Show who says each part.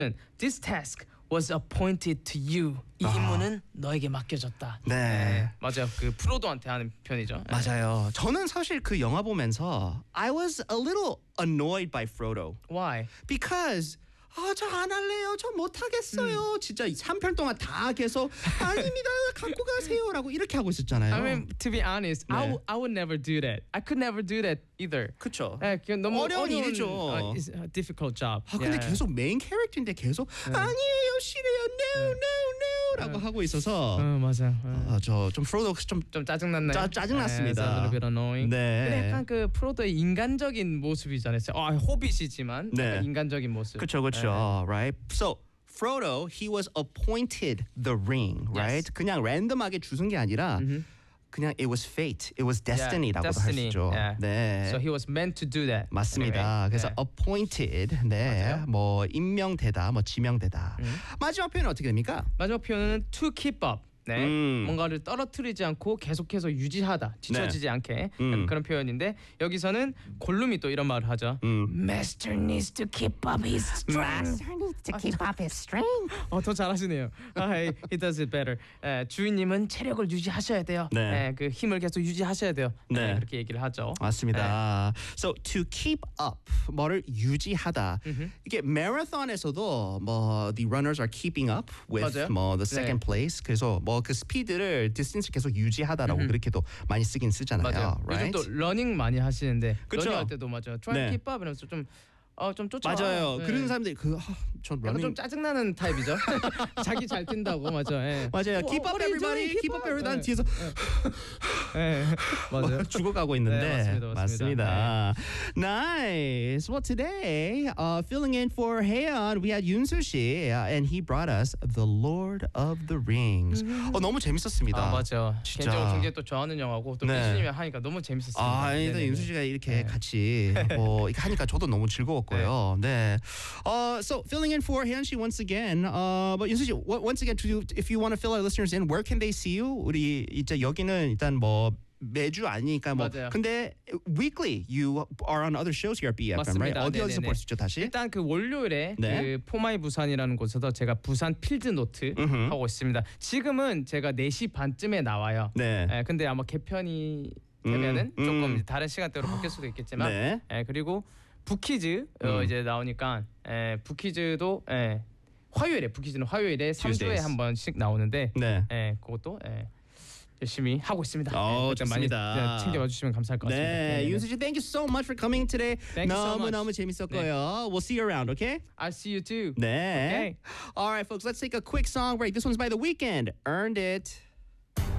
Speaker 1: This task was appointed to you. 이 임무는 너에게 맡겨졌다.
Speaker 2: 네.
Speaker 1: 맞아요. 그 프로도한테 하는 편이죠.
Speaker 2: 맞아요. 저는 사실 그 영화 보면서 I was a little annoyed by Frodo.
Speaker 1: Why?
Speaker 2: Because 저 안 할래요. 저 못 하겠어요. 진짜 3편 동안 다 계속 아닙니다. 갖고 가세요라고 이렇게 하고 있었잖아요.
Speaker 1: I mean, to be honest,
Speaker 2: 네.
Speaker 1: I would never do that. I could never do that either.
Speaker 2: 그렇죠.
Speaker 1: 너무
Speaker 2: 어려운 일이죠.
Speaker 1: It's a difficult job.
Speaker 2: 근데 계속 메인 캐릭터인데 계속 아니에요, 싫어요, no, no, no라고 하고 있어서
Speaker 1: 맞아요.
Speaker 2: 저 좀 프로도
Speaker 1: 좀 짜증났나요?
Speaker 2: 짜증났습니다.
Speaker 1: A little bit annoying.
Speaker 2: 네.
Speaker 1: 근데 약간 그 프로도의 인간적인 모습이잖아요. 호빗이지만
Speaker 2: 네.
Speaker 1: 약간 인간적인 모습.
Speaker 2: 그렇죠, right? So Frodo, he was appointed the ring, right?
Speaker 1: Yes.
Speaker 2: 그냥 랜덤하게 주신 게 아니라 그냥 it was fate, it was destiny라고도 할 수
Speaker 1: destiny.
Speaker 2: 있죠.
Speaker 1: Yeah.
Speaker 2: 네.
Speaker 1: So he was meant to do that.
Speaker 2: 맞습니다.
Speaker 1: Anyway.
Speaker 2: 그래서
Speaker 1: 네.
Speaker 2: appointed, 네,
Speaker 1: 맞아요.
Speaker 2: 뭐 임명되다, 뭐 지명되다. 마지막 표현은 어떻게 됩니까?
Speaker 1: 마지막 표현은 to keep up. 네, 뭔가를 떨어뜨리지 않고 계속해서 유지하다, 뒤처지지 않게 그런 표현인데 여기서는 골룸이 또 이런 말을 하죠. Master needs to keep up his strength.
Speaker 3: Master needs to keep up his strength.
Speaker 1: 더 잘하시네요. He does it better. 주인님은 체력을 유지하셔야 돼요.
Speaker 2: 네.
Speaker 1: 그 힘을 계속 유지하셔야 돼요.
Speaker 2: 네.
Speaker 1: 그렇게 얘기를 하죠.
Speaker 2: 맞습니다. So to keep up, 뭐를 유지하다. 이게 마라톤에서도 뭐 the runners are keeping up with
Speaker 1: 맞아요.
Speaker 2: 뭐 the second place. 그래서 뭐 그 스피드를 디스턴스 계속 유지하다라고 그렇게도 많이 쓰긴 쓰잖아요.
Speaker 1: 맞아요.
Speaker 2: Right?
Speaker 1: 요즘 또 러닝 많이 하시는데
Speaker 2: 그쵸?
Speaker 1: 러닝 할 때도 맞아요. Try to
Speaker 2: 네.
Speaker 1: keep up 이러면서 좀 쫓아.
Speaker 2: 맞아요.
Speaker 1: 네.
Speaker 2: 그런 사람들이 전
Speaker 1: 약간
Speaker 2: 러닝
Speaker 1: 좀 짜증나는 타입이죠. 자기 잘 뛴다고 맞아. 예.
Speaker 2: 맞아요. Keep up
Speaker 1: what are you
Speaker 2: everybody.
Speaker 1: doing?
Speaker 2: Keep up everybody. 난
Speaker 1: 예.
Speaker 2: 뒤에서
Speaker 1: 예. 맞아요.
Speaker 2: 죽어가고 있는데
Speaker 1: 네, 맞습니다.
Speaker 2: Nice. Well, today, filling in for Haeyeon, we had Yoonsu 씨, and he brought us The Lord of the Rings. 너무 재밌었습니다.
Speaker 1: 맞아요.
Speaker 2: 진짜.
Speaker 1: 개인적으로 굉장히 또 좋아하는 영화고 또
Speaker 2: 네.
Speaker 1: 민수님이 하니까 너무 재밌었습니다.
Speaker 2: 일단 윤수 씨가 이렇게 같이 이렇게 하니까 저도 너무 즐거웠고요. 네. So filling in for Haeyeon 씨 once again. But 윤수 씨, once again, if you want to fill our listeners in, where can they see you? 우리 이제 여기는 일단 뭐 매주 아니니까 뭐.
Speaker 1: 맞아요.
Speaker 2: 근데 weekly you are on other shows here at BFM, right?
Speaker 1: 맞습니다.
Speaker 2: 어디서
Speaker 1: 네네네.
Speaker 2: 볼 수 있죠, 다시?
Speaker 1: 일단 그 월요일에
Speaker 2: 네.
Speaker 1: 그 포마이 부산이라는 곳에서 제가 부산 필드 노트 하고 있습니다. 지금은 제가 4시 반쯤에 나와요.
Speaker 2: 네.
Speaker 1: 근데 아마 개편이 되면은 조금 이제 다른 시간대로 바뀔 수도 있겠지만
Speaker 2: 네.
Speaker 1: 그리고 부키즈 이제 나오니까 부키즈도 부키즈는 화요일에 3주에
Speaker 2: Tuesdays.
Speaker 1: 한 번씩 나오는데
Speaker 2: 네.
Speaker 1: 그것도 열심히 하고 있습니다.
Speaker 2: 좋습니다.
Speaker 1: 많이 챙겨봐 주시면 감사할 것 같습니다.
Speaker 2: 네, 윤수 씨, thank you so much for coming today.
Speaker 1: Thank you so much.
Speaker 2: 너무 재밌었고요. We'll see you around, okay?
Speaker 1: I'll see you too.
Speaker 2: 네.
Speaker 1: Okay.
Speaker 2: All right, folks, let's take a quick song break. This one's by The Weeknd. Earned It.